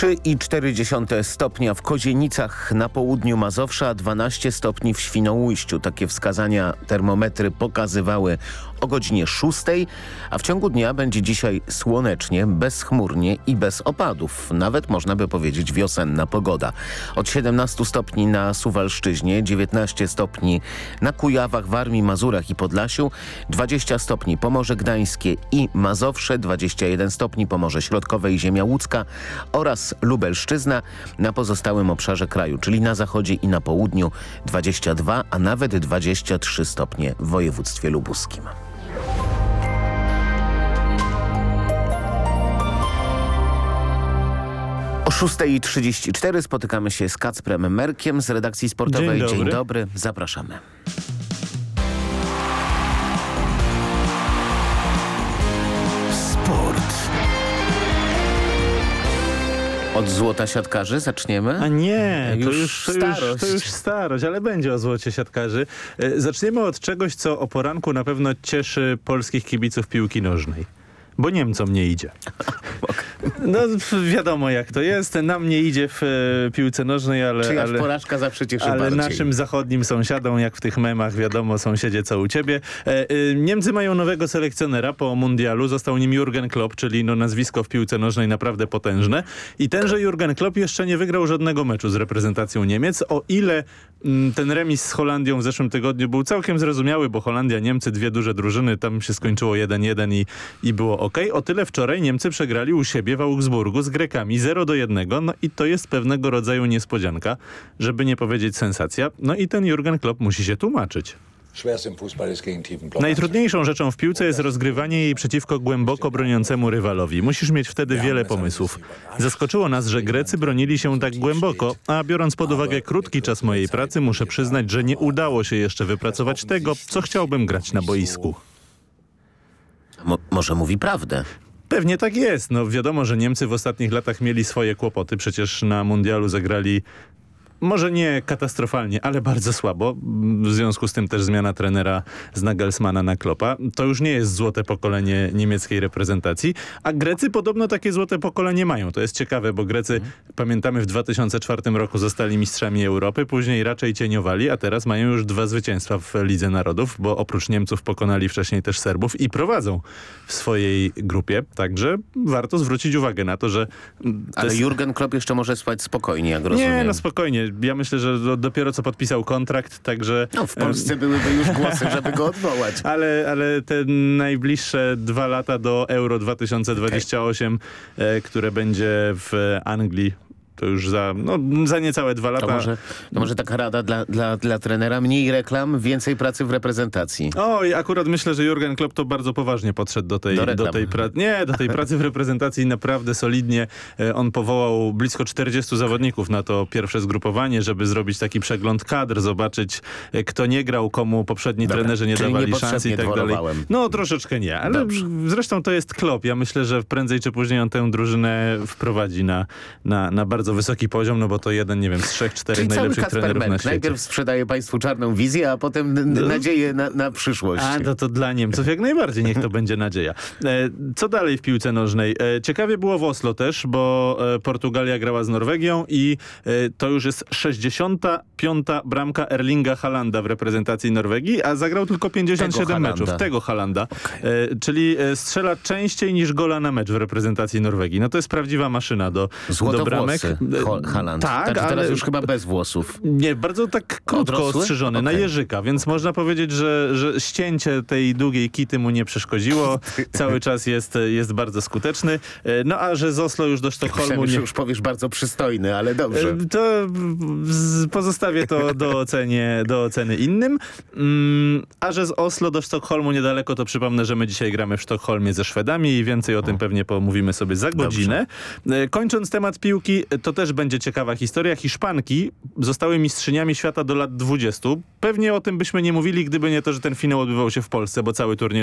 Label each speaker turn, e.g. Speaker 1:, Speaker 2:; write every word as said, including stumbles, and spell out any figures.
Speaker 1: trzy i cztery dziesiąte stopnia w Kozienicach na południu Mazowsza, dwanaście stopni w Świnoujściu. Takie wskazania termometry pokazywały o godzinie szóstej, a w ciągu dnia będzie dzisiaj słonecznie, bezchmurnie i bez opadów. Nawet można by powiedzieć wiosenna pogoda. Od siedemnastu stopni na Suwalszczyźnie, dziewiętnaście stopni na Kujawach, Warmii, Mazurach i Podlasiu, dwadzieścia stopni Pomorze Gdańskie i Mazowsze, dwadzieścia jeden stopni Pomorze Środkowe i Ziemia Łódzka oraz Lubelszczyzna. Na pozostałym obszarze kraju, czyli na zachodzie i na południu dwadzieścia dwa, a nawet dwadzieścia trzy stopnie w województwie lubuskim. O szóstej trzydzieści cztery spotykamy się z Kacprem Merkiem z redakcji sportowej.
Speaker 2: Dzień dobry.
Speaker 1: Dzień dobry, zapraszamy. Sport. Od złota siatkarzy zaczniemy?
Speaker 2: A nie, to
Speaker 1: już
Speaker 2: już, to,
Speaker 1: starość.
Speaker 2: już, to już starość, ale będzie o złocie siatkarzy. E, Zaczniemy od czegoś, co o poranku na pewno cieszy polskich kibiców piłki nożnej. Bo Niemcom nie idzie. No wiadomo jak to jest. Nam nie idzie w e, piłce nożnej, ale,
Speaker 1: Czyjaś
Speaker 2: ale,
Speaker 1: porażka zawsze cieszy
Speaker 2: ale
Speaker 1: bardziej.
Speaker 2: naszym zachodnim sąsiadom, jak w tych memach, wiadomo, sąsiedzie co u ciebie. E, e, Niemcy mają nowego selekcjonera po mundialu. Został nim Jurgen Klopp, czyli no, nazwisko w piłce nożnej naprawdę potężne. I tenże Jurgen Klopp jeszcze nie wygrał żadnego meczu z reprezentacją Niemiec. O ile m, ten remis z Holandią w zeszłym tygodniu był całkiem zrozumiały, bo Holandia, Niemcy, dwie duże drużyny, tam się skończyło jeden jeden i, i było ok. O tyle wczoraj Niemcy przegrali u siebie w Augsburgu z Grekami zero do jednego. No i to jest pewnego rodzaju niespodzianka, żeby nie powiedzieć sensacja. No i ten Jurgen Klopp musi się tłumaczyć. Najtrudniejszą rzeczą w piłce jest rozgrywanie jej przeciwko głęboko broniącemu rywalowi. Musisz mieć wtedy wiele pomysłów. Zaskoczyło nas, że Grecy bronili się tak głęboko, a biorąc pod uwagę krótki czas mojej pracy, muszę przyznać, że nie udało się jeszcze wypracować tego, co chciałbym grać na boisku.
Speaker 1: Mo- może mówi prawdę.
Speaker 2: Pewnie tak jest. No wiadomo, że Niemcy w ostatnich latach mieli swoje kłopoty. Przecież na mundialu zagrali może nie katastrofalnie, ale bardzo słabo. W związku z tym też zmiana trenera z Nagelsmana na Kloppa. To już nie jest złote pokolenie niemieckiej reprezentacji, a Grecy podobno takie złote pokolenie mają. To jest ciekawe, bo Grecy, mm. pamiętamy, w dwa tysiące czwartym roku zostali mistrzami Europy, później raczej cieniowali, a teraz mają już dwa zwycięstwa w Lidze Narodów, bo oprócz Niemców pokonali wcześniej też Serbów i prowadzą w swojej grupie. Także warto zwrócić uwagę na to, że...
Speaker 1: Ale
Speaker 2: jest...
Speaker 1: Jurgen Klopp jeszcze może spać spokojnie, jak rozumiem.
Speaker 2: Nie, no spokojnie. Ja myślę, że do, dopiero co podpisał kontrakt, także...
Speaker 1: No w Polsce byłyby już głosy, żeby go odwołać.
Speaker 2: Ale, ale te najbliższe dwa lata do Euro dwa tysiące dwudziestego ósmego, okay. e, które będzie w Anglii, to już za, no, za niecałe dwa lata.
Speaker 1: To może, to może taka rada dla, dla, dla trenera, mniej reklam, więcej pracy w reprezentacji.
Speaker 2: Oj, akurat myślę, że Jurgen Klopp to bardzo poważnie podszedł do tej,
Speaker 1: do
Speaker 2: do tej pracy. Nie, do tej pracy w reprezentacji naprawdę solidnie. On powołał blisko czterdziestu zawodników na to pierwsze zgrupowanie, żeby zrobić taki przegląd kadr, zobaczyć kto nie grał, komu poprzedni
Speaker 1: Dobra,
Speaker 2: trenerzy nie dawali szans i tak dalej. No troszeczkę nie, ale Dobrze. Zresztą to jest Klopp. Ja myślę, że prędzej czy później on tę drużynę wprowadzi na, na, na bardzo wysoki poziom, no bo to jeden, nie wiem, z trzech, czterech najlepszych trenerów na świecie.
Speaker 1: Najpierw sprzedaje państwu czarną wizję, a potem n- no. nadzieję na, na przyszłość.
Speaker 2: A to, to dla Niemców jak najbardziej, niech to będzie nadzieja. E, co dalej w piłce nożnej? E, ciekawie było w Oslo też, bo e, Portugalia grała z Norwegią i e, to już jest sześćdziesiąta piąta bramka Erlinga Haalanda w reprezentacji Norwegii, a zagrał tylko pięćdziesiąt siedem meczów. Tego Haalanda. Okay. E, czyli e, strzela częściej niż gola na mecz w reprezentacji Norwegii. No to jest prawdziwa maszyna do, do bramek.
Speaker 1: Haaland.
Speaker 2: Tak,
Speaker 1: tak,
Speaker 2: ale...
Speaker 1: teraz już chyba bez włosów.
Speaker 2: Nie, bardzo tak krótko Odrosły? ostrzyżony, okay. na jeżyka, więc można powiedzieć, że, że ścięcie tej długiej kity mu nie przeszkodziło. Cały czas jest, jest bardzo skuteczny. No a że z Oslo już do Sztokholmu...
Speaker 1: Nie... już powiesz bardzo przystojny, ale dobrze.
Speaker 2: To pozostawię to do, ocenie, do oceny innym. A że z Oslo do Sztokholmu niedaleko, to przypomnę, że my dzisiaj gramy w Sztokholmie ze Szwedami i więcej o tym pewnie pomówimy sobie za godzinę. Dobrze. Kończąc temat piłki, to też będzie ciekawa historia. Hiszpanki zostały mistrzyniami świata do lat dwudziestu. Pewnie o tym byśmy nie mówili, gdyby nie to, że ten finał odbywał się w Polsce, bo cały turniej